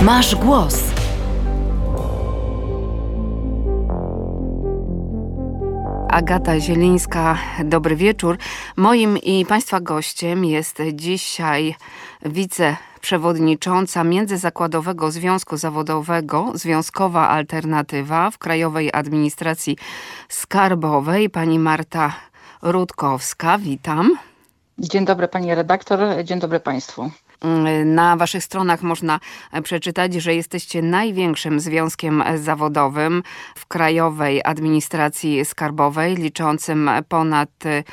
Masz głos. Agata Zielińska, dobry wieczór. Moim i Państwa gościem jest dzisiaj wiceprzewodnicząca Międzyzakładowego Związku Zawodowego Związkowa Alternatywa w Krajowej Administracji Skarbowej, pani Marta Rutkowska. Witam. Dzień dobry pani redaktor, dzień dobry państwu. Na waszych stronach można przeczytać, że jesteście największym związkiem zawodowym w Krajowej Administracji Skarbowej, liczącym ponad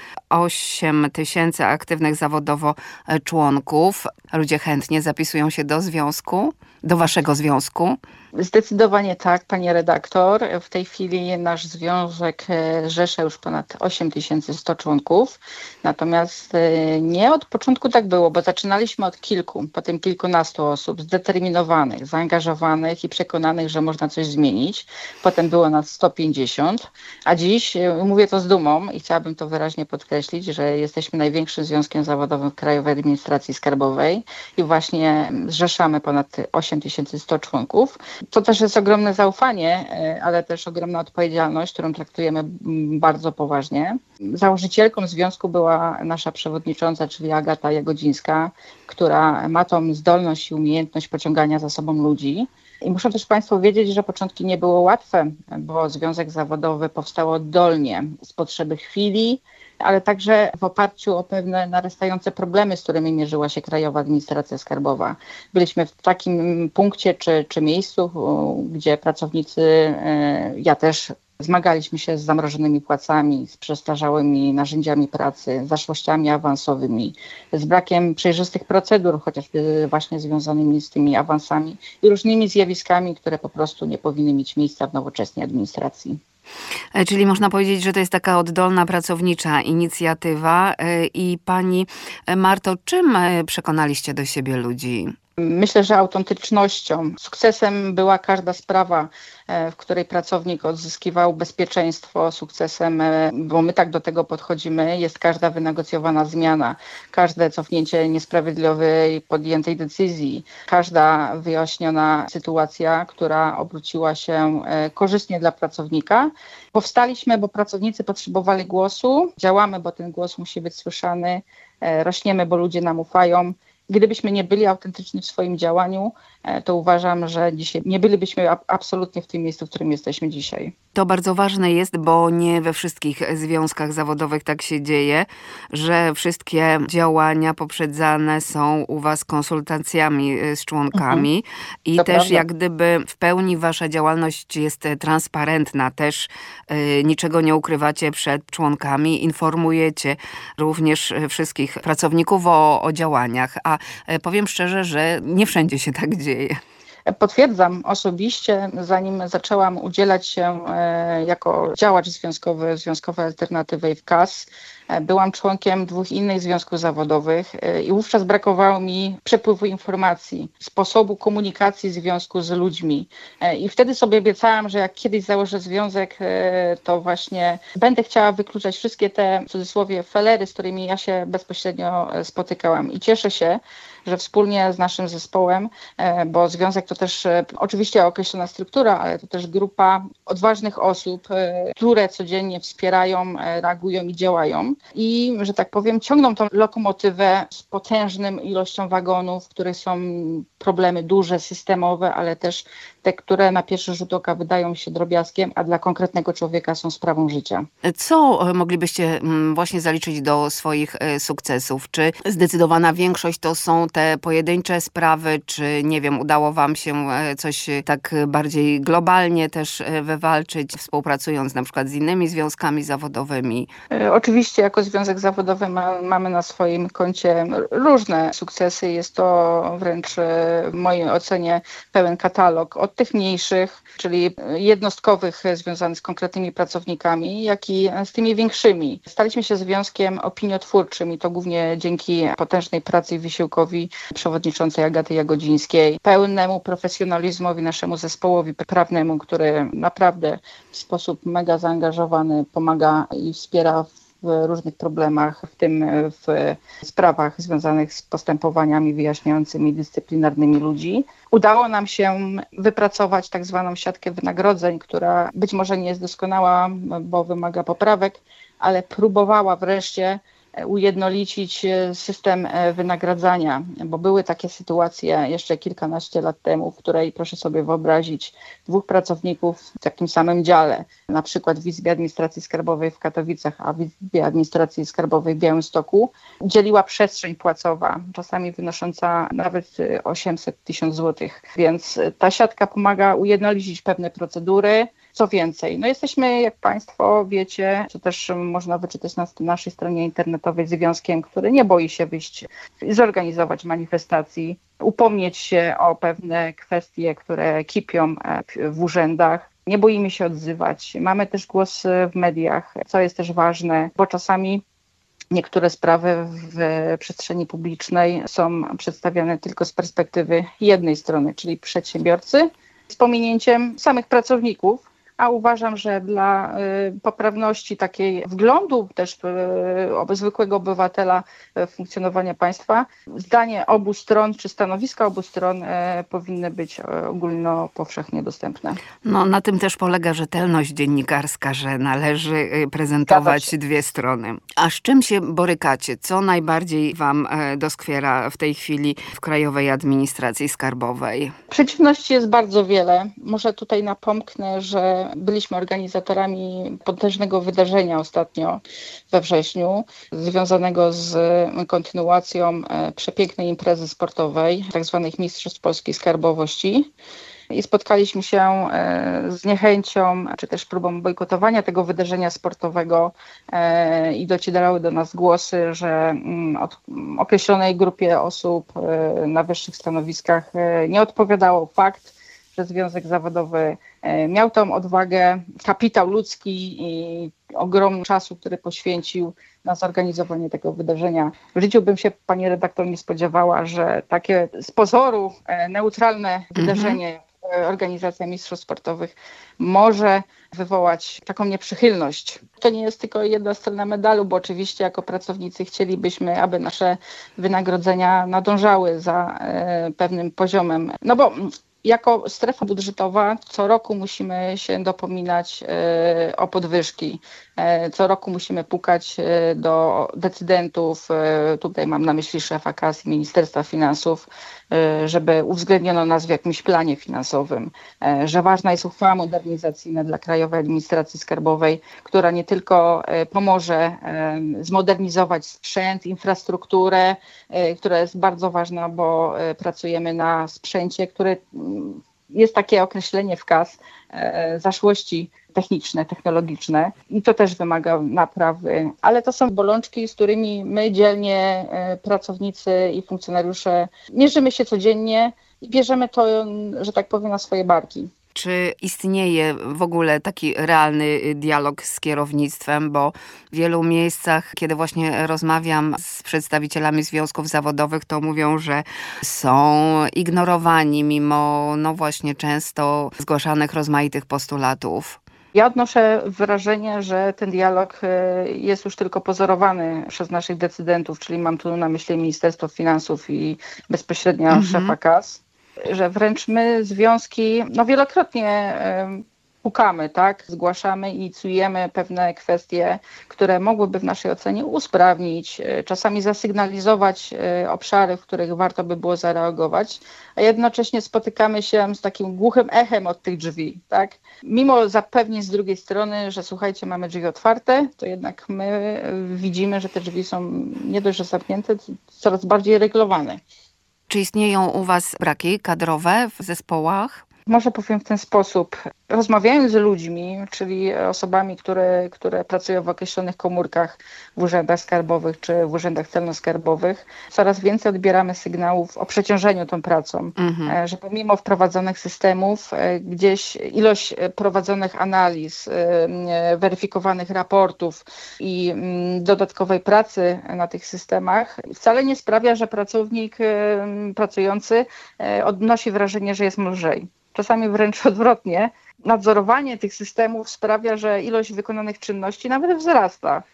8 tysięcy aktywnych zawodowo członków. Ludzie chętnie zapisują się do związku, do waszego związku. Zdecydowanie tak, pani redaktor. W tej chwili nasz związek rzeszy już ponad 8100 członków. Natomiast nie od początku tak było, bo zaczynaliśmy od kilku, potem kilkunastu osób zdeterminowanych, zaangażowanych i przekonanych, że można coś zmienić. Potem było nas 150, a dziś, mówię to z dumą i chciałabym to wyraźnie podkreślić, że jesteśmy największym związkiem zawodowym w Krajowej Administracji Skarbowej i właśnie zrzeszamy ponad 8100 członków. To też jest ogromne zaufanie, ale też ogromna odpowiedzialność, którą traktujemy bardzo poważnie. Założycielką związku była nasza przewodnicząca, czyli Agata Jagodzińska, która ma tą zdolność i umiejętność pociągania za sobą ludzi. I muszę też państwu wiedzieć, że początki nie było łatwe, bo związek zawodowy powstał oddolnie z potrzeby chwili, ale także w oparciu o pewne narastające problemy, z którymi mierzyła się Krajowa Administracja Skarbowa. Byliśmy w takim punkcie czy miejscu, gdzie pracownicy, ja też, zmagaliśmy się z zamrożonymi płacami, z przestarzałymi narzędziami pracy, zaszłościami awansowymi, z brakiem przejrzystych procedur, chociażby właśnie związanymi z tymi awansami i różnymi zjawiskami, które po prostu nie powinny mieć miejsca w nowoczesnej administracji. Czyli można powiedzieć, że to jest taka oddolna, pracownicza inicjatywa. I pani Marto, czym przekonaliście do siebie ludzi? Myślę, że autentycznością. Sukcesem była każda sprawa, w której pracownik odzyskiwał bezpieczeństwo. Sukcesem, bo my tak do tego podchodzimy, jest każda wynegocjowana zmiana, każde cofnięcie niesprawiedliwej podjętej decyzji, każda wyjaśniona sytuacja, która obróciła się korzystnie dla pracownika. Powstaliśmy, bo pracownicy potrzebowali głosu, działamy, bo ten głos musi być słyszany, rośniemy, bo ludzie nam ufają. Gdybyśmy nie byli autentyczni w swoim działaniu, to uważam, że dzisiaj nie bylibyśmy absolutnie w tym miejscu, w którym jesteśmy dzisiaj. To bardzo ważne jest, bo nie we wszystkich związkach zawodowych tak się dzieje, że wszystkie działania poprzedzane są u was konsultacjami z członkami i To też prawda. jak gdyby w pełni wasza działalność jest transparentna, też niczego nie ukrywacie przed członkami, informujecie również wszystkich pracowników o działaniach, a powiem szczerze, że nie wszędzie się tak dzieje. Potwierdzam osobiście, zanim zaczęłam udzielać się jako działacz związkowy Związkowej Alternatywy w KAS, byłam członkiem 2 innych związków zawodowych i wówczas brakowało mi przepływu informacji, sposobu komunikacji związku z ludźmi. I wtedy sobie obiecałam, że jak kiedyś założę związek, to właśnie będę chciała wykluczać wszystkie te, w cudzysłowie, felery, z którymi ja się bezpośrednio spotykałam. I cieszę się, że wspólnie z naszym zespołem, bo związek to też oczywiście określona struktura, ale to też grupa odważnych osób, które codziennie wspierają, reagują i działają. I, że tak powiem, ciągną tą lokomotywę z potężną ilością wagonów, w których są problemy duże, systemowe, ale też te, które na pierwszy rzut oka wydają się drobiazgiem, a dla konkretnego człowieka są sprawą życia. Co moglibyście właśnie zaliczyć do swoich sukcesów? Czy zdecydowana większość to są te pojedyncze sprawy, czy nie wiem, udało wam się coś tak bardziej globalnie też wywalczyć, współpracując na przykład z innymi związkami zawodowymi? Oczywiście jako związek zawodowy mamy na swoim koncie różne sukcesy. Jest to wręcz w mojej ocenie pełen katalog. Od tych mniejszych, czyli jednostkowych, związanych z konkretnymi pracownikami, jak i z tymi większymi. Staliśmy się związkiem opiniotwórczym i to głównie dzięki potężnej pracy i wysiłkowi przewodniczącej Agaty Jagodzińskiej, pełnemu profesjonalizmowi naszemu zespołowi prawnemu, który naprawdę w sposób mega zaangażowany pomaga i wspiera w różnych problemach, w tym w sprawach związanych z postępowaniami wyjaśniającymi dyscyplinarnymi ludzi. Udało nam się wypracować tak zwaną siatkę wynagrodzeń, która być może nie jest doskonała, bo wymaga poprawek, ale próbowała wreszcie ujednolicić system wynagradzania, bo były takie sytuacje jeszcze kilkanaście lat temu, w której proszę sobie wyobrazić 2 pracowników w takim samym dziale, na przykład w Izbie Administracji Skarbowej w Katowicach, a w Izbie Administracji Skarbowej w Białymstoku, dzieliła przestrzeń płacowa, czasami wynosząca nawet 800-1000 zł. Więc ta siatka pomaga ujednolicić pewne procedury. Co więcej, jesteśmy, jak Państwo wiecie, co też można wyczytać na naszej stronie internetowej, związkiem, który nie boi się wyjść, zorganizować manifestacji, upomnieć się o pewne kwestie, które kipią w urzędach. Nie boimy się odzywać. Mamy też głos w mediach, co jest też ważne, bo czasami niektóre sprawy w przestrzeni publicznej są przedstawiane tylko z perspektywy jednej strony, czyli przedsiębiorcy, z pominięciem samych pracowników. A uważam, że dla poprawności takiej wglądu też zwykłego obywatela w funkcjonowanie państwa, zdanie obu stron czy stanowiska obu stron powinny być ogólnopowszechnie dostępne. Na tym też polega rzetelność dziennikarska, że należy prezentować dwie strony. A z czym się borykacie? Co najbardziej wam doskwiera w tej chwili w Krajowej Administracji Skarbowej? Przeciwności jest bardzo wiele. Może tutaj napomknę, że byliśmy organizatorami potężnego wydarzenia ostatnio we wrześniu, związanego z kontynuacją przepięknej imprezy sportowej, tak zwanych Mistrzostw Polskiej Skarbowości. I spotkaliśmy się z niechęcią, czy też próbą bojkotowania tego wydarzenia sportowego i docierały do nas głosy, że określonej grupie osób na wyższych stanowiskach nie odpowiadało fakt, że Związek Zawodowy miał tą odwagę, kapitał ludzki i ogrom czasu, który poświęcił na zorganizowanie tego wydarzenia. W życiu bym się, pani redaktor, nie spodziewała, że takie z pozoru neutralne wydarzenie, organizacja mistrzostw sportowych może wywołać taką nieprzychylność. To nie jest tylko jedna strona medalu, bo oczywiście jako pracownicy chcielibyśmy, aby nasze wynagrodzenia nadążały za pewnym poziomem. Bo jako strefa budżetowa co roku musimy się dopominać o podwyżki. Co roku musimy pukać do decydentów, tutaj mam na myśli szefa KAS i Ministerstwa Finansów, żeby uwzględniono nas w jakimś planie finansowym, że ważna jest uchwała modernizacyjna dla Krajowej Administracji Skarbowej, która nie tylko pomoże zmodernizować sprzęt, infrastrukturę, która jest bardzo ważna, bo pracujemy na sprzęcie, który jest takie określenie w KAS, zaszłości techniczne, technologiczne i to też wymaga naprawy, ale to są bolączki, z którymi my dzielnie pracownicy i funkcjonariusze mierzymy się codziennie i bierzemy to, że tak powiem, na swoje barki. Czy istnieje w ogóle taki realny dialog z kierownictwem, bo w wielu miejscach, kiedy właśnie rozmawiam z przedstawicielami związków zawodowych, to mówią, że są ignorowani mimo właśnie często zgłaszanych rozmaitych postulatów. Ja odnoszę wrażenie, że ten dialog jest już tylko pozorowany przez naszych decydentów, czyli mam tu na myśli Ministerstwo Finansów i bezpośrednio szefa KAS. Że wręcz my związki wielokrotnie pukamy, tak? Zgłaszamy, inicjujemy pewne kwestie, które mogłyby w naszej ocenie usprawnić, czasami zasygnalizować obszary, w których warto by było zareagować, a jednocześnie spotykamy się z takim głuchym echem od tych drzwi, tak? Mimo zapewnień z drugiej strony, że słuchajcie, mamy drzwi otwarte, to jednak my widzimy, że te drzwi są nie dość, że zamknięte, coraz bardziej regulowane. Czy istnieją u was braki kadrowe w zespołach? Może powiem w ten sposób. Rozmawiając z ludźmi, czyli osobami, które pracują w określonych komórkach w urzędach skarbowych czy w urzędach celno-skarbowych, coraz więcej odbieramy sygnałów o przeciążeniu tą pracą, że pomimo wprowadzonych systemów, gdzieś ilość prowadzonych analiz, weryfikowanych raportów i dodatkowej pracy na tych systemach wcale nie sprawia, że pracownik pracujący odnosi wrażenie, że jest lżej. Czasami wręcz odwrotnie. Nadzorowanie tych systemów sprawia, że ilość wykonanych czynności nawet wzrasta.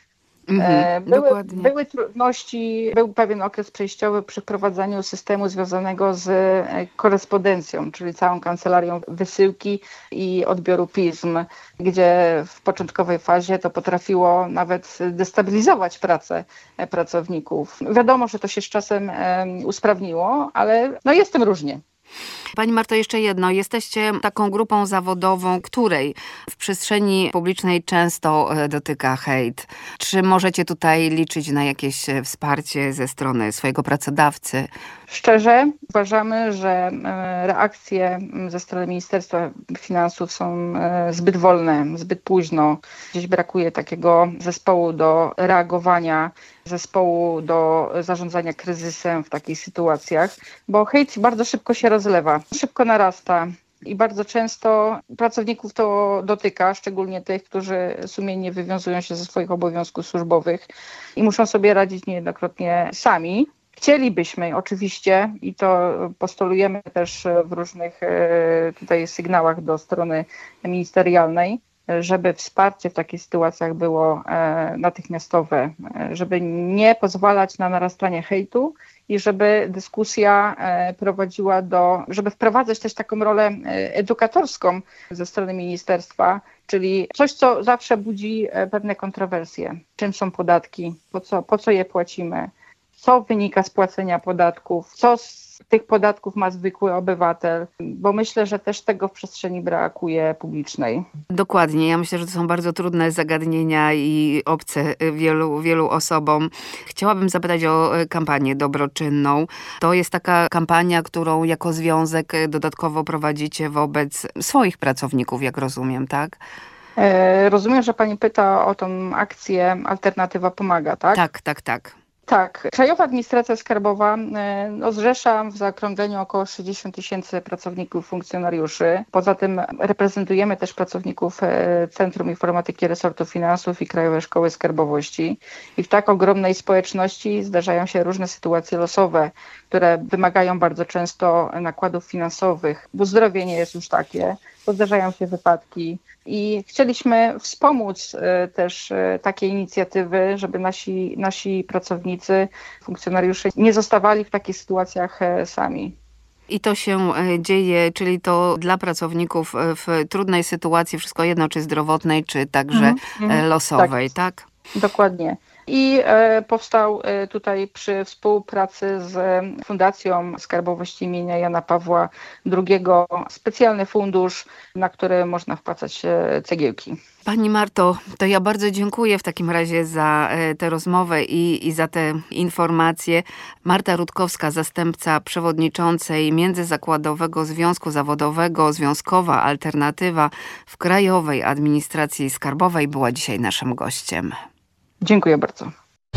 Dokładnie. Były trudności, był pewien okres przejściowy przy wprowadzaniu systemu związanego z korespondencją, czyli całą kancelarią wysyłki i odbioru pism, gdzie w początkowej fazie to potrafiło nawet destabilizować pracę pracowników. Wiadomo, że to się z czasem usprawniło, ale no jest tym różnie. Pani Marto, jeszcze jedno. Jesteście taką grupą zawodową, której w przestrzeni publicznej często dotyka hejt. Czy możecie tutaj liczyć na jakieś wsparcie ze strony swojego pracodawcy? Szczerze uważamy, że reakcje ze strony Ministerstwa Finansów są zbyt wolne, zbyt późno. Gdzieś brakuje takiego zespołu do reagowania, zespołu do zarządzania kryzysem w takich sytuacjach, bo hejt bardzo szybko się rozlewa, szybko narasta. I bardzo często pracowników to dotyka, szczególnie tych, którzy sumiennie wywiązują się ze swoich obowiązków służbowych i muszą sobie radzić niejednokrotnie sami. Chcielibyśmy oczywiście, i to postulujemy też w różnych tutaj sygnałach do strony ministerialnej, żeby wsparcie w takich sytuacjach było natychmiastowe, żeby nie pozwalać na narastanie hejtu i żeby dyskusja prowadziła żeby wprowadzać też taką rolę edukatorską ze strony ministerstwa, czyli coś, co zawsze budzi pewne kontrowersje. Czym są podatki, po co je płacimy, co wynika z płacenia podatków, co z tych podatków ma zwykły obywatel, bo myślę, że też tego w przestrzeni brakuje publicznej. Dokładnie. Ja myślę, że to są bardzo trudne zagadnienia i obce wielu osobom. Chciałabym zapytać o kampanię dobroczynną. To jest taka kampania, którą jako związek dodatkowo prowadzicie wobec swoich pracowników, jak rozumiem, tak? Rozumiem, że pani pyta o tą akcję Alternatywa Pomaga, tak? Tak. Tak. Krajowa Administracja Skarbowa zrzesza w zaokrągleniu około 60 000 pracowników, funkcjonariuszy. Poza tym reprezentujemy też pracowników Centrum Informatyki Resortu Finansów i Krajowej Szkoły Skarbowości. I w tak ogromnej społeczności zdarzają się różne sytuacje losowe, które wymagają bardzo często nakładów finansowych, bo zdrowie nie jest już takie, bo zdarzają się wypadki. I chcieliśmy wspomóc też takie inicjatywy, żeby nasi pracownicy, funkcjonariusze nie zostawali w takich sytuacjach sami. I to się dzieje, czyli to dla pracowników w trudnej sytuacji, wszystko jedno, czy zdrowotnej, czy także losowej, tak? Dokładnie. I powstał tutaj przy współpracy z Fundacją Skarbowości imienia Jana Pawła II specjalny fundusz, na który można wpłacać cegiełki. Pani Marto, to ja bardzo dziękuję w takim razie za tę rozmowę i za te informacje. Marta Rutkowska, zastępca przewodniczącej Międzyzakładowego Związku Zawodowego Związkowa Alternatywa w Krajowej Administracji Skarbowej, była dzisiaj naszym gościem. Dziękuję bardzo.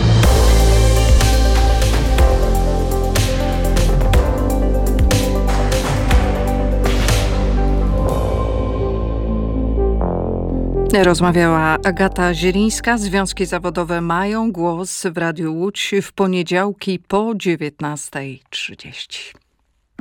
Rozmawiała Agata Zielińska. Związki zawodowe mają głos w Radiu Łódź w poniedziałki po 19:30.